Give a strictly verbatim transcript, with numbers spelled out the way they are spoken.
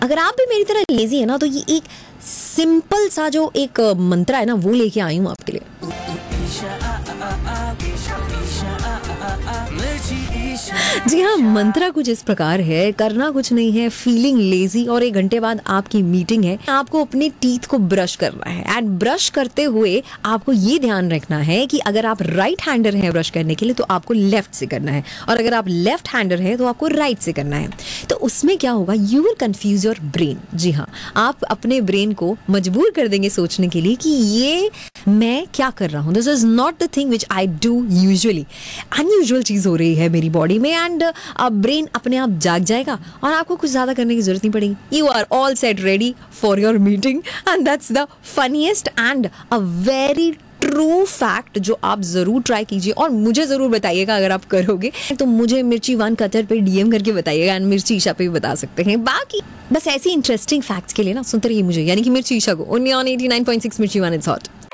अगर आप भी मेरी तरह लेजी है ना, तो ये एक सिंपल सा जो एक मंत्र है ना, वो लेके आई हूँ आपके लिए। जी हाँ, मंत्रा कुछ इस प्रकार है, करना कुछ नहीं है, फीलिंग लेजी और एक घंटे बाद आपकी मीटिंग है, आपको अपने टीथ को ब्रश करना है। एंड ब्रश करते हुए आपको ये ध्यान रखना है कि अगर आप राइट हैंडर हैं ब्रश करने के लिए तो आपको लेफ्ट से करना है, और अगर आप लेफ्ट हैंडर हैं तो आपको राइट से करना है। तो उसमें क्या होगा, you will confuse your brain. जी हाँ, आप अपने ब्रेन को मजबूर कर देंगे सोचने के लिए कि ये मैं क्या कर रहा हूँ, this is not the thing which I do usually. Unusual चीज़ हो रही है मेरी बॉडी में, एंड ब्रेन अपने आप जाग जाएगा और आपको कुछ ज़्यादा करने की जरूरत नहीं पड़ेगी। You are all set ready for your meeting, and that's the funniest and a very true fact जो आप ज़रूर ट्राई कीजिए और मुझे ज़रूर बताइएगा। अगर आप करोगे तो मुझे मिर्ची वन कतर पे डीएम करके बताइएगा, एंड मिर्ची ईशा पे भी बता सकते हैं। बाकी बस ऐसी इंटरेस्टिंग फैक्ट्स के लिए ना सुनते रहिए मुझे, यानी कि मिर्ची ईशा को, only on eighty nine point six मिर्ची वन इट्स हॉट।